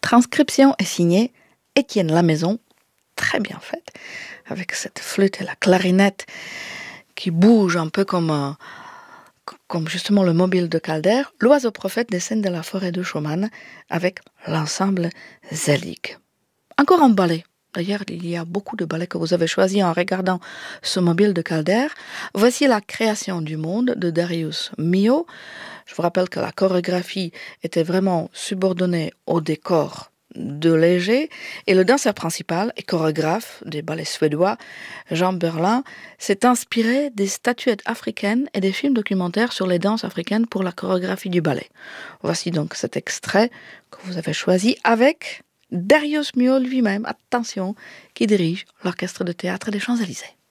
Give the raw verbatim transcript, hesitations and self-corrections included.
transcription est signée Étienne Lamaison, très bien faite, avec cette flûte et la clarinette qui bouge un peu comme, un, comme justement le mobile de Calder. L'oiseau prophète des scènes de la forêt de Schumann avec l'ensemble Zelig. Encore un ballet. D'ailleurs, il y a beaucoup de ballets que vous avez choisis en regardant ce mobile de Calder. Voici la création du monde de Darius Milhaud. Je vous rappelle que la chorégraphie était vraiment subordonnée au décor de Léger et le danseur principal et chorégraphe des ballets suédois, Jean Berlin, s'est inspiré des statuettes africaines et des films documentaires sur les danses africaines pour la chorégraphie du ballet. Voici donc cet extrait que vous avez choisi avec Darius Milhaud lui-même, attention, qui dirige l'orchestre de théâtre des Champs-Élysées.